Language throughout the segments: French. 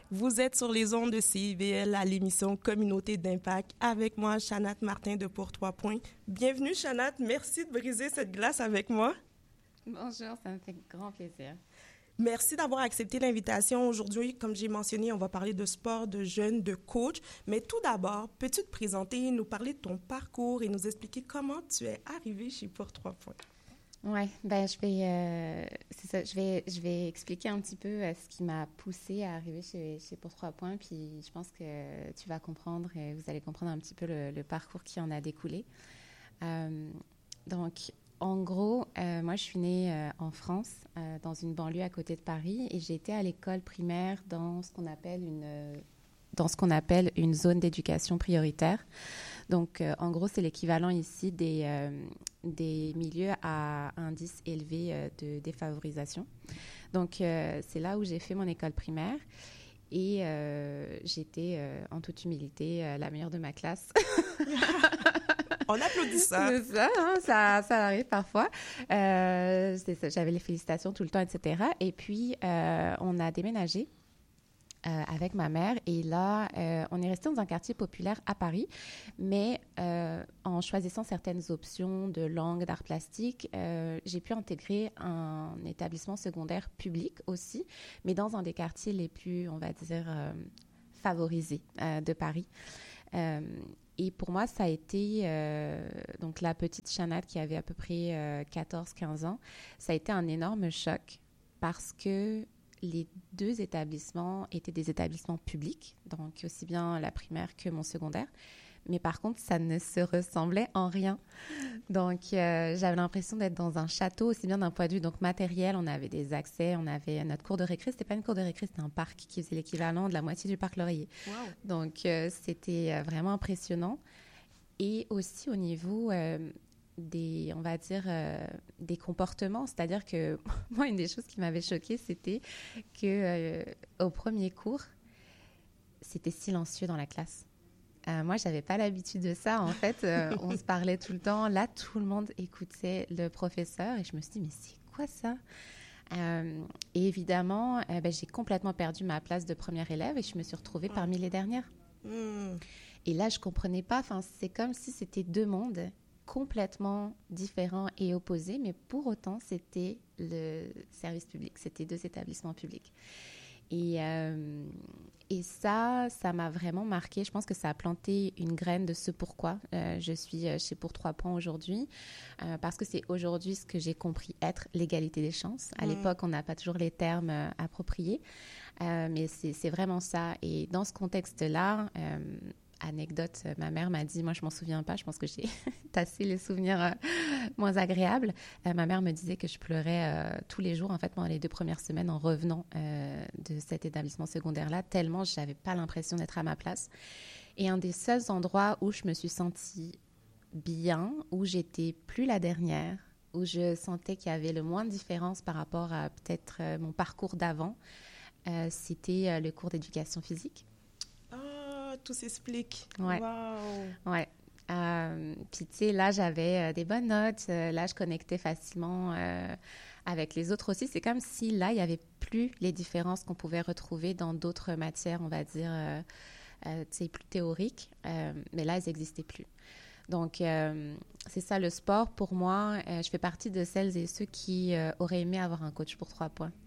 Vous êtes sur les ondes de CIBL à l'émission Communauté d'impact avec moi, Chanat Martin de Pour 3 points. Bienvenue, Chanat. Merci de briser cette glace avec moi. Bonjour, ça me fait grand plaisir. Merci d'avoir accepté l'invitation. Aujourd'hui, comme j'ai mentionné, on va parler de sport, de jeunes, de coach. Mais tout d'abord, peux-tu te présenter, nous parler de ton parcours et nous expliquer comment tu es arrivé chez Pour 3 points? Oui, je vais expliquer un petit peu ce qui m'a poussée à arriver chez Pour 3 points, puis je pense que tu vas comprendre et vous allez comprendre un petit peu le parcours qui en a découlé. Donc, en gros, moi, je suis née en France, dans une banlieue à côté de Paris, et j'ai été à l'école primaire dans ce qu'on appelle une zone d'éducation prioritaire. Donc, en gros, c'est l'équivalent ici des milieux à indice élevé de défavorisation. Donc, c'est là où j'ai fait mon école primaire. Et j'étais, en toute humilité, la meilleure de ma classe. On applaudit ça. C'est ça, hein, ça arrive parfois. C'est ça, j'avais les félicitations tout le temps, etc. Et puis, on a déménagé avec ma mère. Et là, on est resté dans un quartier populaire à Paris. Mais en choisissant certaines options de langue, d'art plastique, j'ai pu intégrer un établissement secondaire public aussi, mais dans un des quartiers les plus, on va dire, favorisés de Paris. Et pour moi, ça a été, donc la petite Chanat qui avait à peu près 14-15 ans, ça a été un énorme choc parce que les deux établissements étaient des établissements publics, donc aussi bien la primaire que mon secondaire. Mais par contre, ça ne se ressemblait en rien. Donc, j'avais l'impression d'être dans un château, aussi bien d'un point de vue donc matériel. On avait des accès, on avait notre cour de récré. C'était pas une cour de récré, c'était un parc qui faisait l'équivalent de la moitié du parc Laurier. Wow. Donc, c'était vraiment impressionnant. Et aussi au niveau des, on va dire, des comportements. C'est-à-dire que moi, une des choses qui m'avait choquée, c'était que au premier cours, c'était silencieux dans la classe. Moi, je n'avais pas l'habitude de ça. En fait, on se parlait tout le temps. Là, tout le monde écoutait le professeur. Et je me suis dit, mais c'est quoi ça? Et évidemment, j'ai complètement perdu ma place de première élève et je me suis retrouvée parmi les dernières. Et là, je ne comprenais pas. Enfin, c'est comme si c'était deux mondes complètement différents et opposés. Mais pour autant, c'était le service public. C'était deux établissements publics. Et ça m'a vraiment marquée. Je pense que ça a planté une graine de ce pourquoi je suis chez Pour 3 points aujourd'hui. Parce que c'est aujourd'hui ce que j'ai compris être l'égalité des chances. À l'époque, on n'a pas toujours les termes appropriés. Mais c'est vraiment ça. Et dans ce contexte-là, anecdote, ma mère m'a dit, moi je m'en souviens pas, je pense que j'ai tassé les souvenirs moins agréables. Ma mère me disait que je pleurais tous les jours en fait pendant les 2 premières semaines en revenant de cet établissement secondaire-là, tellement je n'avais pas l'impression d'être à ma place. Et un des seuls endroits où je me suis sentie bien, où j'étais plus la dernière, où je sentais qu'il y avait le moins de différence par rapport à peut-être mon parcours d'avant, c'était le cours d'éducation physique. Tout s'explique. Ouais. Wow. Ouais. Puis, tu sais, là, j'avais des bonnes notes. Là, je connectais facilement avec les autres aussi. C'est comme si, là, il n'y avait plus les différences qu'on pouvait retrouver dans d'autres matières, on va dire, tu sais, plus théoriques. Mais là, elles n'existaient plus. Donc, c'est ça, le sport, pour moi, je fais partie de celles et ceux qui auraient aimé avoir un coach pour 3 points.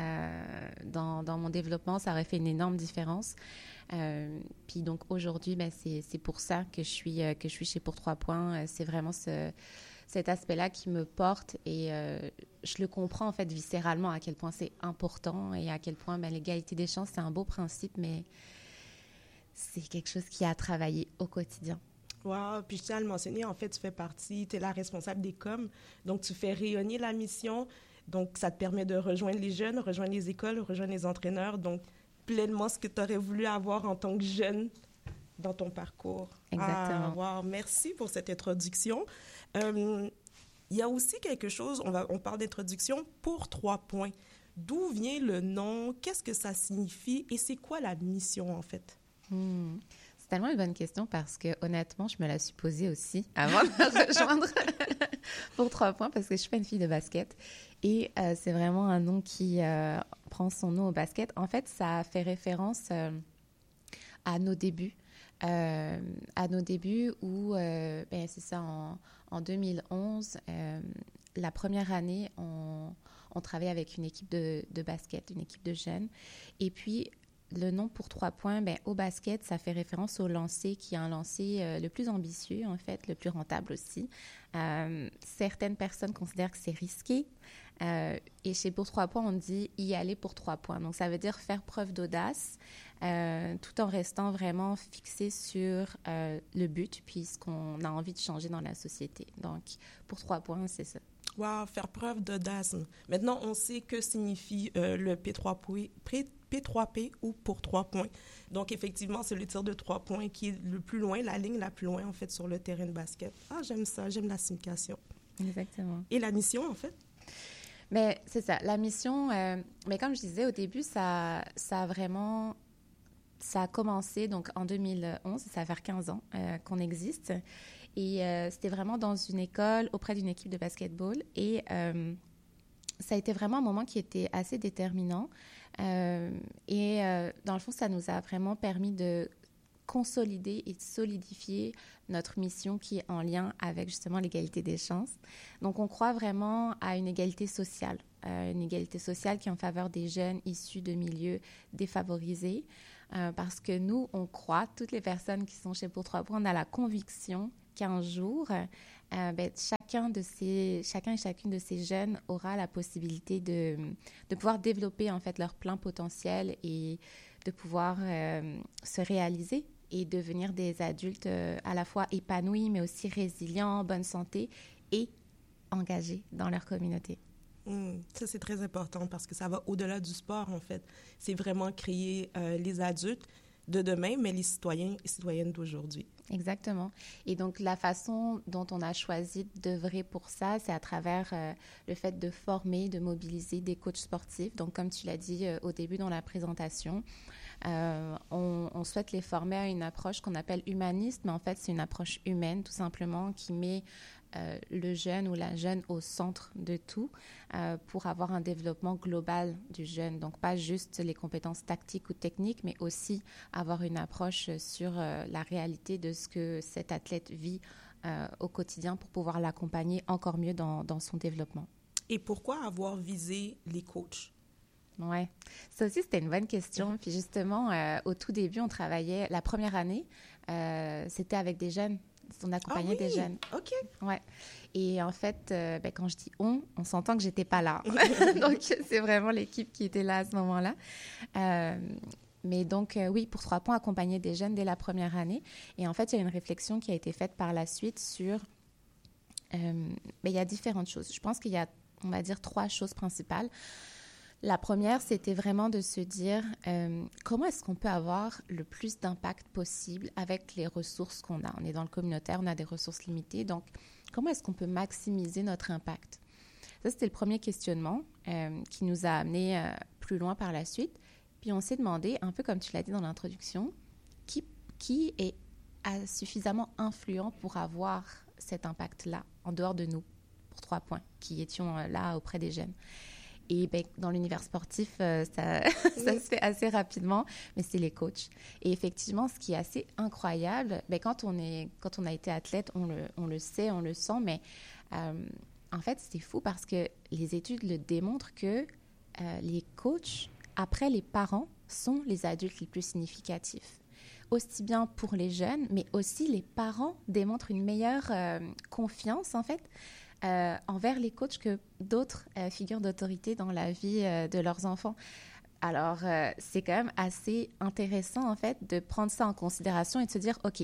Dans mon développement, ça aurait fait une énorme différence. Puis donc, aujourd'hui, c'est pour ça que je suis chez Pour 3 points. C'est vraiment cet aspect-là qui me porte et je le comprends, en fait, viscéralement, à quel point c'est important et à quel point l'égalité des chances, c'est un beau principe, mais c'est quelque chose qui a à travailler au quotidien. Wow, puis je tiens à le mentionner, en fait, tu es la responsable des coms, donc tu fais rayonner la mission, donc ça te permet de rejoindre les jeunes, rejoindre les écoles, rejoindre les entraîneurs, donc pleinement ce que tu aurais voulu avoir en tant que jeune dans ton parcours. Exactement. Wow, merci pour cette introduction. Il y a aussi quelque chose, on parle d'introduction pour 3 points. D'où vient le nom? Qu'est-ce que ça signifie? Et c'est quoi la mission, en fait? C'est tellement une bonne question parce que honnêtement, je me la suis posée aussi avant de me rejoindre pour 3 points parce que je suis pas une fille de basket. Et c'est vraiment un nom qui prend son nom au basket. En fait, ça fait référence à nos débuts. Où, c'est ça, en 2011, la première année, on travaillait avec une équipe de basket, une équipe de jeunes. Et puis, le nom pour 3 points, au basket, ça fait référence au lancer qui est un lancer le plus ambitieux, en fait, le plus rentable aussi. Certaines personnes considèrent que c'est risqué. Et chez Pour 3 points, on dit y aller pour 3 points. Donc, ça veut dire faire preuve d'audace tout en restant vraiment fixé sur le but puis ce qu'on a envie de changer dans la société. Donc, pour 3 points, c'est ça. Wow, faire preuve d'audace. Maintenant, on sait que signifie le P3P ou pour 3 points. Donc, effectivement, c'est le tir de 3 points qui est le plus loin, la ligne la plus loin, en fait, sur le terrain de basket. Ah, j'aime ça, j'aime la signification. Exactement. Et la mission, en fait? Mais c'est ça, la mission, mais comme je disais au début, ça a commencé donc en 2011, ça va faire 15 ans qu'on existe. Et c'était vraiment dans une école auprès d'une équipe de basketball. Et ça a été vraiment un moment qui était assez déterminant. Dans le fond, ça nous a vraiment permis de consolider et de solidifier notre mission qui est en lien avec justement l'égalité des chances. Donc, on croit vraiment à une égalité sociale qui est en faveur des jeunes issus de milieux défavorisés. Parce que nous, on croit, toutes les personnes qui sont chez Pour 3 points, on a la conviction qu'un jour, chacun et chacune de ces jeunes aura la possibilité de pouvoir développer en fait leur plein potentiel et de pouvoir se réaliser et devenir des adultes à la fois épanouis, mais aussi résilients, bonne santé et engagés dans leur communauté. Ça, c'est très important parce que ça va au-delà du sport, en fait. C'est vraiment créer les adultes de demain, mais les citoyens et citoyennes d'aujourd'hui. Exactement. Et donc, la façon dont on a choisi d'œuvrer pour ça, c'est à travers le fait de former, de mobiliser des coachs sportifs. Donc, comme tu l'as dit au début dans la présentation, on souhaite les former à une approche qu'on appelle humaniste, mais en fait, c'est une approche humaine, tout simplement, qui met le jeune ou la jeune au centre de tout pour avoir un développement global du jeune. Donc, pas juste les compétences tactiques ou techniques, mais aussi avoir une approche sur la réalité de ce que cet athlète vit au quotidien pour pouvoir l'accompagner encore mieux dans son développement. Et pourquoi avoir visé les coachs? Oui, ça aussi, c'était une bonne question. Puis justement, au tout début, on travaillait, la première année, c'était avec des jeunes. On accompagnait des jeunes. OK. Ouais. Et en fait, quand je dis on s'entend que j'étais pas là. Donc, c'est vraiment l'équipe qui était là à ce moment-là. Mais donc, oui, pour 3 points, accompagner des jeunes dès la première année. Et en fait, il y a une réflexion qui a été faite par la suite sur... il y a différentes choses. Je pense qu'il y a, on va dire, 3 choses principales. La première, c'était vraiment de se dire comment est-ce qu'on peut avoir le plus d'impact possible avec les ressources qu'on a. On est dans le communautaire, on a des ressources limitées, donc comment est-ce qu'on peut maximiser notre impact? Ça, c'était le premier questionnement qui nous a amené plus loin par la suite. Puis on s'est demandé, un peu comme tu l'as dit dans l'introduction, qui est suffisamment influent pour avoir cet impact-là, en dehors de nous, pour 3 points, qui étions là auprès des jeunes. Et dans l'univers sportif, ça se fait assez rapidement, mais c'est les coachs. Et effectivement, ce qui est assez incroyable, quand on a été athlète, on le sait, on le sent, mais en fait, c'est fou parce que les études le démontrent que les coachs, après les parents, sont les adultes les plus significatifs. Aussi bien pour les jeunes, mais aussi les parents démontrent une meilleure confiance, en fait, envers les coachs que d'autres figures d'autorité dans la vie de leurs enfants. Alors, c'est quand même assez intéressant, en fait, de prendre ça en considération et de se dire, OK,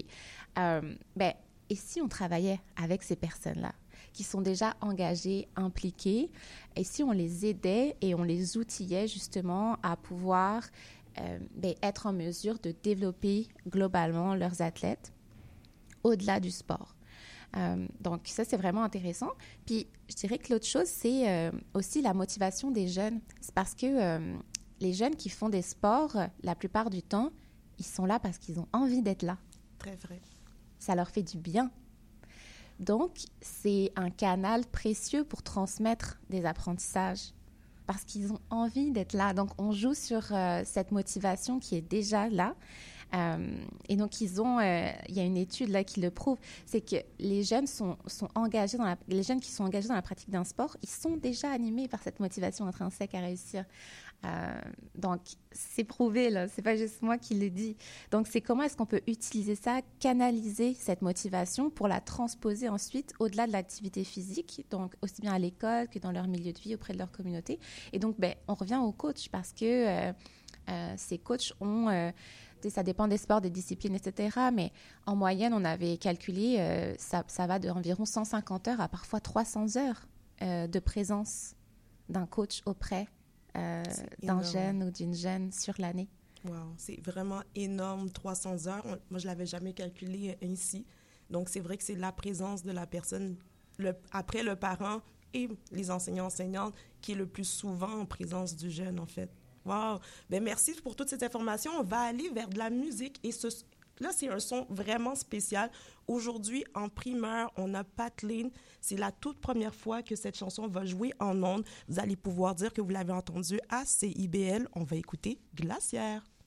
et si on travaillait avec ces personnes-là qui sont déjà engagées, impliquées, et si on les aidait et on les outillait justement à pouvoir être en mesure de développer globalement leurs athlètes au-delà du sport. Donc, ça, c'est vraiment intéressant. Puis, je dirais que l'autre chose, c'est aussi la motivation des jeunes. C'est parce que les jeunes qui font des sports, la plupart du temps, ils sont là parce qu'ils ont envie d'être là. Très vrai. Ça leur fait du bien. Donc, c'est un canal précieux pour transmettre des apprentissages parce qu'ils ont envie d'être là. Donc, on joue sur cette motivation qui est déjà là. Et donc, il y a une étude là qui le prouve, c'est que les jeunes sont engagés les jeunes qui sont engagés dans la pratique d'un sport, ils sont déjà animés par cette motivation intrinsèque à réussir. Donc, c'est prouvé, là. C'est pas juste moi qui le dis. Donc, c'est comment est-ce qu'on peut utiliser ça, canaliser cette motivation pour la transposer ensuite au-delà de l'activité physique, donc aussi bien à l'école que dans leur milieu de vie, auprès de leur communauté. Et donc, on revient aux coachs parce que ces coachs ont... ça dépend des sports, des disciplines, etc. Mais en moyenne, on avait calculé, ça va d'environ 150 heures à parfois 300 heures de présence d'un coach auprès d'un jeune ou d'une jeune sur l'année. Wow, c'est vraiment énorme, 300 heures. Moi, je ne l'avais jamais calculé ainsi. Donc, c'est vrai que c'est la présence de la personne, après le parent et les enseignants-enseignantes, qui est le plus souvent en présence du jeune, en fait. Wow! Bien, merci pour toutes ces informations. On va aller vers de la musique et là, c'est un son vraiment spécial. Aujourd'hui, en primeur, on a Patlin. C'est la toute première fois que cette chanson va jouer en ondes. Vous allez pouvoir dire que vous l'avez entendue à CIBL. On va écouter Glaciaire.